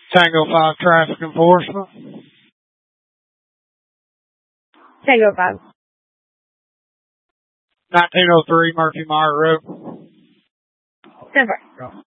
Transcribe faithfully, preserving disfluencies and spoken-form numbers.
Tango five Traffic Enforcement. Tango five. nineteen oh three Murphy Meyer Road. ten four.